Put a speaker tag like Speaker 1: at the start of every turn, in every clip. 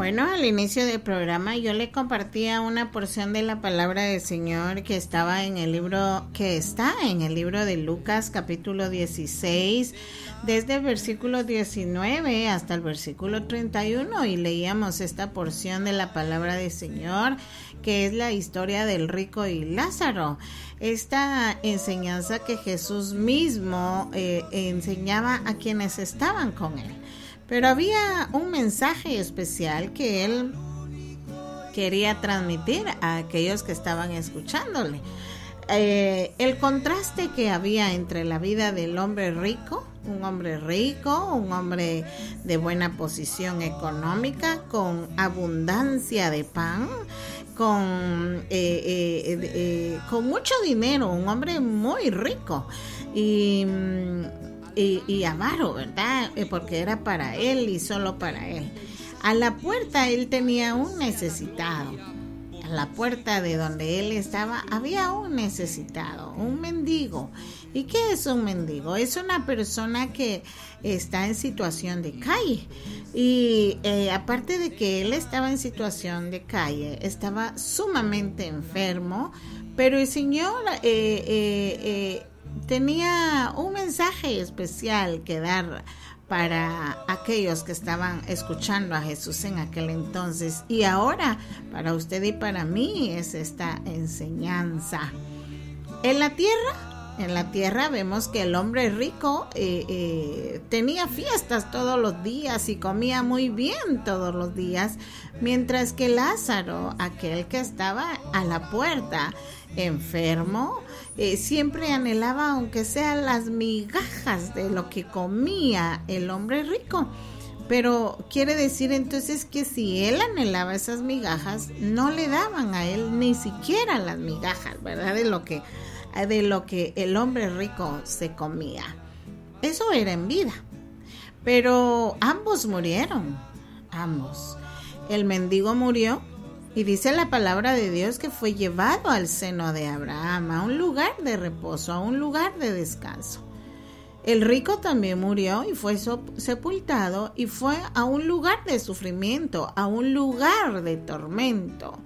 Speaker 1: Bueno, al inicio del programa yo le compartía una porción de la palabra del Señor que está en el libro de Lucas, capítulo 16, desde el versículo 19 hasta el versículo 31, y leíamos esta porción de la palabra del Señor, que es la historia del rico y Lázaro. Esta enseñanza que Jesús mismo enseñaba a quienes estaban con él. Pero había un mensaje especial que él quería transmitir a aquellos que estaban escuchándole. El contraste que había entre la vida del hombre rico, un hombre de buena posición económica, con abundancia de pan, con mucho dinero, un hombre muy rico y avaro, ¿verdad? Porque era para él y solo para él. A la puerta él tenía un necesitado. A la puerta de donde él estaba había un necesitado, un mendigo. ¿Y qué es un mendigo? Es una persona que está en situación de calle. Y aparte de que él estaba en situación de calle, estaba sumamente enfermo, pero el Señor tenía un mensaje especial que dar para aquellos que estaban escuchando a Jesús en aquel entonces, y ahora para usted y para mí es esta enseñanza. En la tierra vemos que el hombre rico tenía fiestas todos los días y comía muy bien todos los días, mientras que Lázaro, aquel que estaba a la puerta enfermo, siempre anhelaba aunque sean las migajas de lo que comía el hombre rico. Pero quiere decir entonces que si él anhelaba esas migajas, no le daban a él ni siquiera las migajas, ¿verdad? De lo que el hombre rico se comía. Eso era en vida. Pero ambos murieron, ambos. El mendigo murió, y dice la palabra de Dios que fue llevado al seno de Abraham, a un lugar de reposo, a un lugar de descanso. El rico también murió y fue sepultado, y fue a un lugar de sufrimiento, a un lugar de tormento.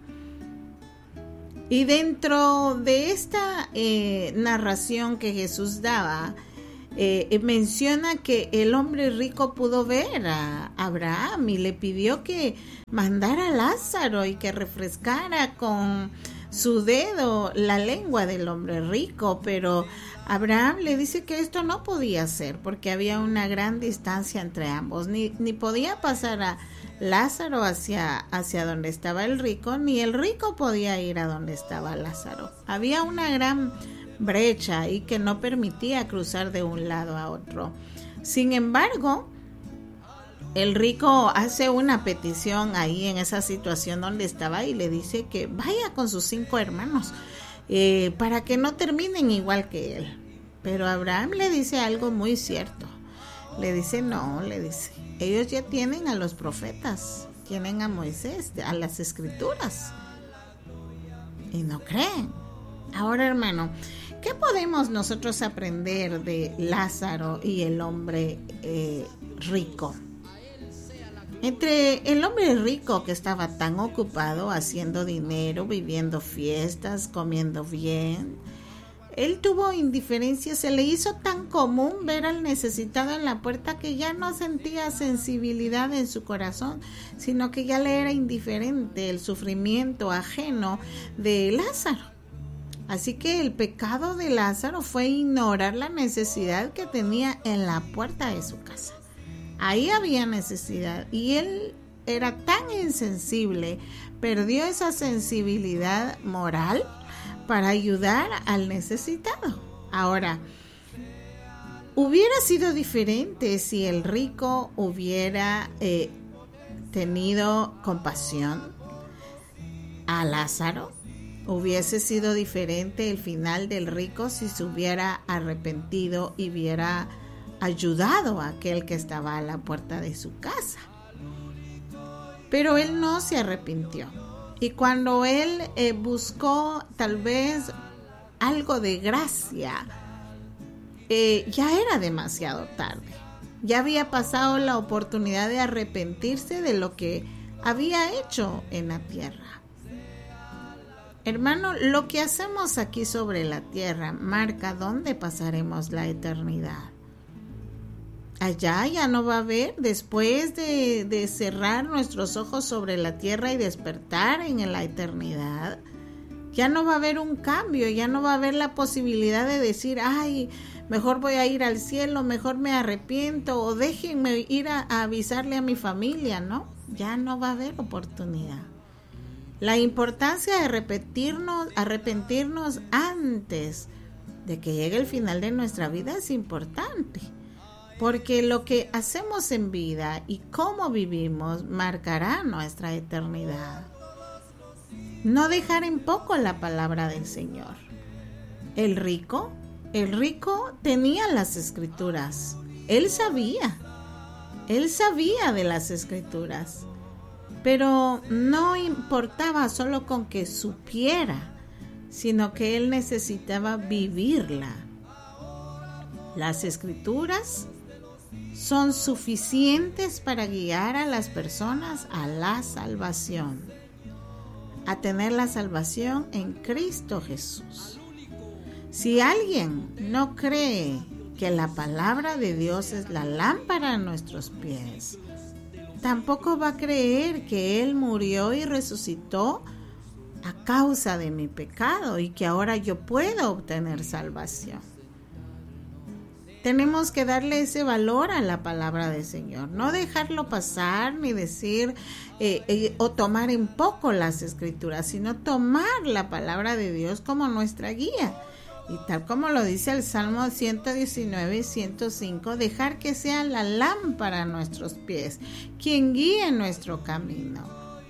Speaker 1: Y dentro de esta narración que Jesús daba, menciona que el hombre rico pudo ver a Abraham y le pidió que mandara a Lázaro y que refrescara con su dedo la lengua del hombre rico, pero Abraham le dice que esto no podía ser porque había una gran distancia entre ambos, ni podía pasar a Lázaro hacia donde estaba el rico, ni el rico podía ir a donde estaba Lázaro. Había una gran brecha y que no permitía cruzar de un lado a otro. Sin embargo, el rico hace una petición ahí en esa situación donde estaba y le dice que vaya con sus 5 hermanos para que no terminen igual que él. Pero Abraham le dice algo muy cierto. Le dice, ellos ya tienen a los profetas, tienen a Moisés, a las escrituras, y no creen. Ahora, hermano, ¿qué podemos nosotros aprender de Lázaro y el hombre rico? Entre el hombre rico, que estaba tan ocupado haciendo dinero, viviendo fiestas, comiendo bien, él tuvo indiferencia. Se le hizo tan común ver al necesitado en la puerta que ya no sentía sensibilidad en su corazón, sino que ya le era indiferente el sufrimiento ajeno de Lázaro. Así que el pecado de Lázaro fue ignorar la necesidad que tenía en la puerta de su casa. Ahí había necesidad y él era tan insensible, perdió esa sensibilidad moral para ayudar al necesitado. Ahora, hubiera sido diferente si el rico hubiera tenido compasión a Lázaro. Hubiese sido diferente el final del rico si se hubiera arrepentido y hubiera ayudado a aquel que estaba a la puerta de su casa. Pero él no se arrepintió. Y cuando él buscó tal vez algo de gracia, ya era demasiado tarde. Ya había pasado la oportunidad de arrepentirse de lo que había hecho en la tierra. Hermano, lo que hacemos aquí sobre la tierra marca dónde pasaremos la eternidad. Allá ya no va a haber, después de cerrar nuestros ojos sobre la tierra y despertar en la eternidad, ya no va a haber un cambio, ya no va a haber la posibilidad de decir, ay, mejor voy a ir al cielo, mejor me arrepiento, o déjenme ir a avisarle a mi familia, ¿no? Ya no va a haber oportunidad. La importancia de arrepentirnos antes de que llegue el final de nuestra vida es importante, porque lo que hacemos en vida y cómo vivimos marcará nuestra eternidad. No dejar en poco la palabra del Señor. El rico tenía las escrituras. Él sabía de las escrituras, pero no importaba solo con que supiera, sino que él necesitaba vivirla. Las escrituras son suficientes para guiar a las personas a la salvación, a tener la salvación en Cristo Jesús. Si alguien no cree que la palabra de Dios es la lámpara a nuestros pies, tampoco va a creer que Él murió y resucitó a causa de mi pecado y que ahora yo puedo obtener salvación. Tenemos que darle ese valor a la palabra del Señor, no dejarlo pasar ni decir o tomar en poco las escrituras, sino tomar la palabra de Dios como nuestra guía. Y tal como lo dice el Salmo 119 y 105, dejar que sea la lámpara a nuestros pies, quien guíe nuestro camino.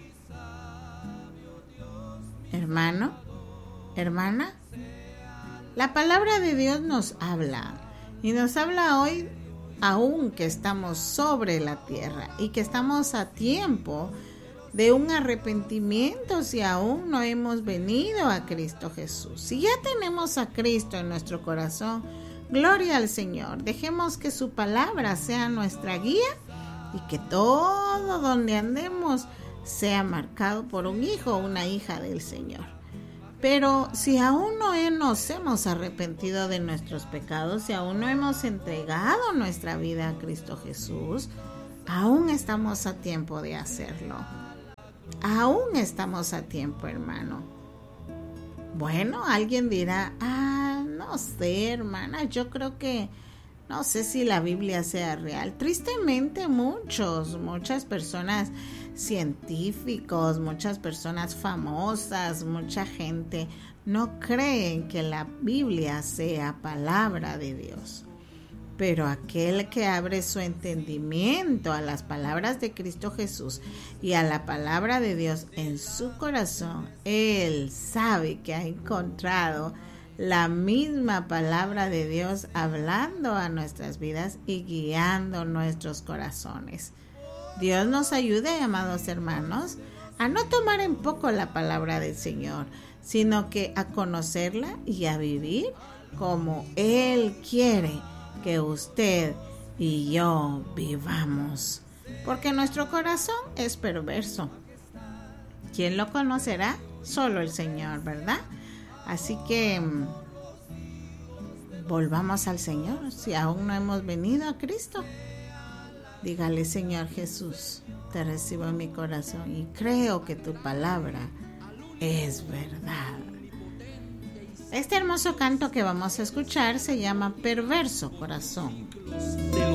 Speaker 1: Hermano, hermana, la palabra de Dios nos habla. Y nos habla hoy, aún que estamos sobre la tierra y que estamos a tiempo de un arrepentimiento si aún no hemos venido a Cristo Jesús. Si ya tenemos a Cristo en nuestro corazón, gloria al Señor. Dejemos que su palabra sea nuestra guía y que todo donde andemos sea marcado por un hijo o una hija del Señor. Pero si aún no nos hemos arrepentido de nuestros pecados, si aún no hemos entregado nuestra vida a Cristo Jesús, aún estamos a tiempo de hacerlo. Aún estamos a tiempo, hermano. Bueno, alguien dirá, no sé, hermana, yo creo que no sé si la Biblia sea real. Tristemente muchas personas científicos, muchas personas famosas, mucha gente no creen que la Biblia sea palabra de Dios. Pero aquel que abre su entendimiento a las palabras de Cristo Jesús y a la palabra de Dios en su corazón, él sabe que ha encontrado la misma palabra de Dios hablando a nuestras vidas y guiando nuestros corazones. Dios nos ayude, amados hermanos, a no tomar en poco la palabra del Señor, sino que a conocerla y a vivir como Él quiere que usted y yo vivamos, porque nuestro corazón es perverso. ¿Quién lo conocerá? Solo el Señor, ¿verdad? Así que volvamos al Señor. Si aún no hemos venido a Cristo, dígale: Señor Jesús, te recibo en mi corazón y creo que tu palabra es verdad. Este hermoso canto que vamos a escuchar se llama Perverso Corazón.